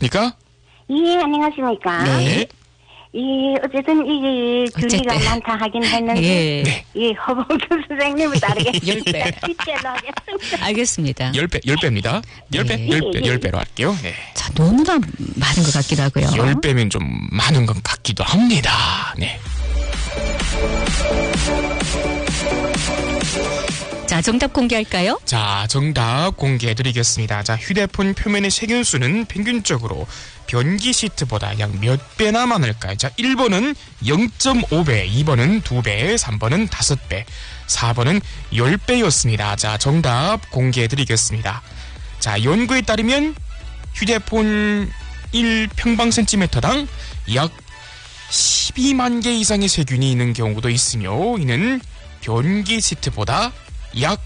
안녕하십니까? 예, 안녕하십니까? 네. 예, 어쨌든 이게 주리가 어쨌든. 많다 하긴 했는데, 예. 예, 허봉규 선생님을 따르겠습니다. 10배. 뒷절로 하겠습니다. 알겠습니다. 10배입니다. 10배, 네. 10배로 할게요. 네. 자, 너무나 많은 것 같기도 하고요. 10배면 좀 많은 것 같기도 합니다. 네. 자, 정답 공개할까요? 자, 정답 공개해드리겠습니다. 자, 휴대폰 표면의 세균수는 평균적으로 변기 시트보다 약 몇 배나 많을까요? 자, 1번은 0.5배, 2번은 2배, 3번은 5배, 4번은 10배였습니다. 자, 정답 공개해드리겠습니다. 자, 연구에 따르면 휴대폰 1평방센티미터당 약 12만 개 이상의 세균이 있는 경우도 있으며 이는 변기 시트보다 약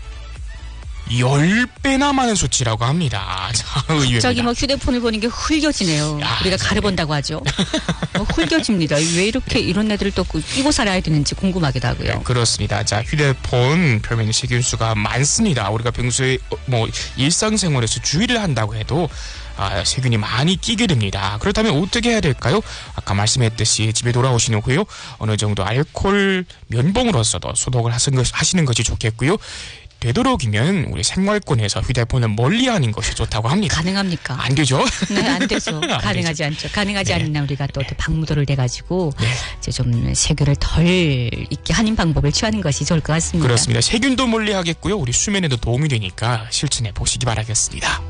10배나 많은 수치라고 합니다. 자, 의외입니다. 갑자기 막 휴대폰을 보는 게 흘겨지네요. 야, 우리가 네. 가려본다고 하죠. 흘겨집니다. 왜 이렇게 이런 애들을 또 끼고 살아야 되는지 궁금하기도 하고요. 네, 그렇습니다. 자, 휴대폰 표면 세균수가 많습니다. 우리가 평소에 일상생활에서 주의를 한다고 해도 세균이 많이 끼게 됩니다. 그렇다면 어떻게 해야 될까요? 아까 말씀했듯이 집에 돌아오신 후에요. 어느 정도 알코올 면봉으로서도 소독을 하시는 것이 좋겠고요. 되도록이면 우리 생활권에서 휴대폰을 멀리하는 것이 좋다고 합니다. 가능합니까? 안 되죠? 네, 안 되죠. 안 가능하지 되죠. 않죠. 가능하지 네. 않는 날 우리가 또 방무도를 내가지고 네. 이제 좀 세균을 덜 있게 하는 방법을 취하는 것이 좋을 것 같습니다. 그렇습니다. 세균도 멀리하겠고요. 우리 수면에도 도움이 되니까 실천해 보시기 바라겠습니다.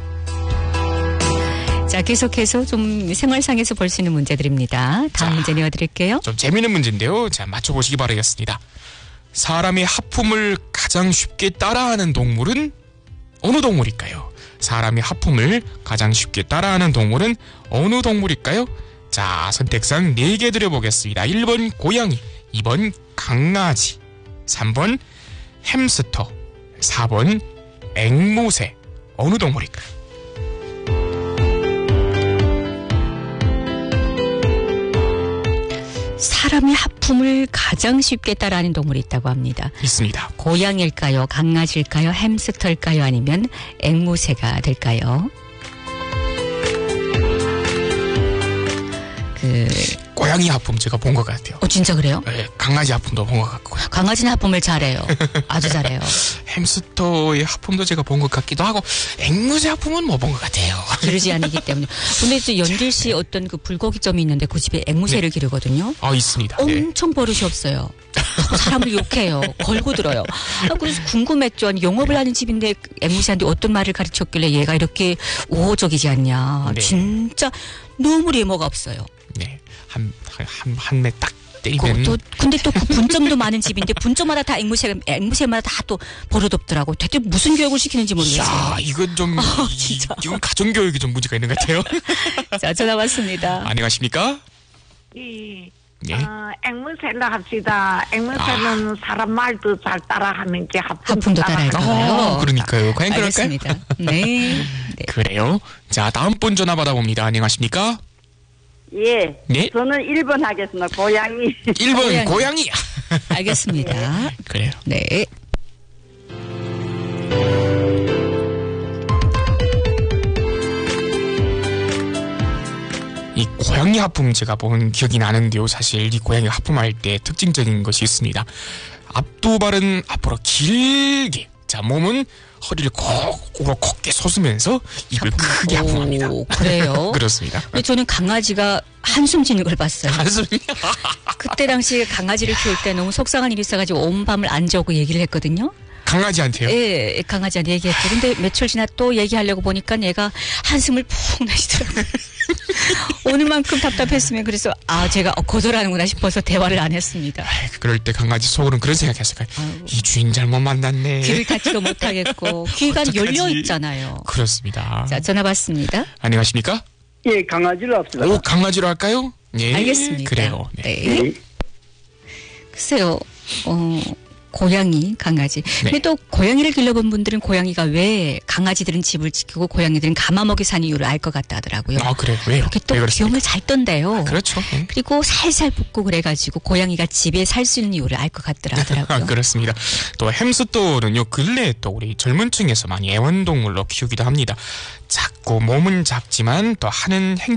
자, 계속해서 좀 생활상에서 볼 수 있는 문제들입니다. 다음 자. 문제 내어드릴게요. 좀 재미있는 문제인데요. 자, 맞춰보시기 바라겠습니다. 사람의 하품을 가장 쉽게 따라하는 동물은 어느 동물일까요? 사람의 하품을 가장 쉽게 따라하는 동물은 어느 동물일까요? 자, 선택상 4개 드려보겠습니다. 1번 고양이, 2번 강아지, 3번 햄스터, 4번 앵무새. 어느 동물일까요? 사람의 하품을 가장 쉽게 따라하는 동물이 있다고 합니다. 있습니다. 고양이일까요? 강아지일까요? 햄스터일까요? 아니면 앵무새가 될까요? 고양이 하품 제가 본 것 같아요. 진짜 그래요? 네, 강아지 하품도 본 것 같고요. 강아지는 하품을 잘해요. 아주 잘해요. 햄스터의 하품도 제가 본 것 같기도 하고 앵무새 하품은 못 본 것 같아요. 기르지 않기 때문에. 근데 또 연길 씨 어떤 그 불고기점이 있는데 그 집에 앵무새를 기르거든요. 있습니다. 네. 엄청 버릇이 없어요. 사람을 욕해요. 걸고 들어요. 그래서 궁금했죠. 아니, 영업을 하는 집인데 앵무새한테 어떤 말을 가르쳤길래 얘가 이렇게 우호적이지 않냐. 네. 진짜 너무 예모가 없어요. 네. 한 매 딱 때리면. 근데 또 그 분점도 많은 집인데 분점마다 다 앵무새마다 다 또 버릇 없더라고. 대체 무슨 교육을 시키는지 모르겠어요. 야, 이건 좀 진짜. 이건 가정교육이 좀 문제가 있는 것 같아요. 자, 전화 왔습니다. 안녕하십니까? 예. 네. 앵무새로 합시다. 앵무새는 사람 말도 잘 따라하는 게 하품도 따라할까요? 그러니까요. 과연 그럴까요? 알겠습니다. 네. 그래요. 자, 다음 분 전화 받아봅니다. 안녕하십니까? 예. 네. 저는 1번 하겠습니다. 고양이. 1번 고양이. 알겠습니다. 그래요. 네. 이 고양이 하품 제가 본 기억이 나는데요. 사실 이 고양이 하품할 때 특징적인 것이 있습니다. 앞두발은 앞으로 길게, 자, 몸은 허리를 거꾸로 곱게 솟으면서 입을 크게 하품합니다. 그래요? 그렇습니다. 근데 저는 강아지가 한숨 쉬는 걸 봤어요. 한숨이 그때 당시에 강아지를 키울 때 너무 속상한 일이 있어가지고 온 밤을 안 자고 얘기를 했거든요. 강아지한테요? 예, 강아지한테 얘기했죠. 근데 며칠 지나 또 얘기하려고 보니까 얘가 한숨을 푹 내쉬더라고요. 오늘만큼 답답했으면 그래서 제가 거절하는구나 싶어서 대화를 안 했습니다. 그럴 때 강아지 속으로는 그런 생각했을까요? 이 주인 잘못 만났네. 귀를 닫지도 못하겠고 귀가 어떡하지? 열려 있잖아요. 그렇습니다. 자, 전화 받습니다. 안녕하십니까? 예, 강아지로 합시다. 오, 강아지로 할까요? 예, 알겠습니다. 그래요. 네. 네. 예. 글쎄요, 고양이, 강아지. 근데 또 고양이를 길러본 분들은 고양이가 왜 강아지들은 집을 지키고 고양이들은 감아먹이 사는 이유를 알 것 같다 하더라고요. 그래요? 왜요? 그렇게 또 왜 그렇습니까? 기억을 잘 떤대요. 그렇죠. 네. 그리고 살살 붓고 그래가지고 고양이가 집에 살 수 있는 이유를 알 것 같더라고요. 그렇습니다. 또 햄스터는요, 근래에 또 우리 젊은 층에서 많이 애완동물로 키우기도 합니다. 작고 몸은 작지만 또 하는